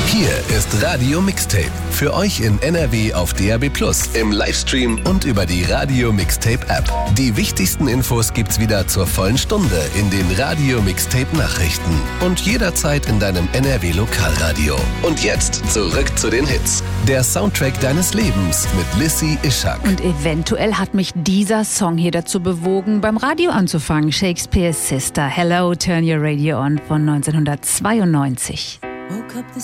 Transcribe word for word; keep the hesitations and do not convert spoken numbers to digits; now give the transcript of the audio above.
Hier ist Radio Mixtape. Für euch in N R W auf D A B plus, im Livestream und über die Radio Mixtape App. Die wichtigsten Infos gibt's wieder zur vollen Stunde in den Radio Mixtape Nachrichten und jederzeit in deinem N R W Lokalradio. Und jetzt zurück zu den Hits. Der Soundtrack deines Lebens mit Lissy Ishak. Und eventuell hat mich dieser Song hier dazu bewogen, beim Radio anzufangen. Shakespeare's Sister, Hello, Turn Your Radio On von neunzehnhundertzweiundneunzig.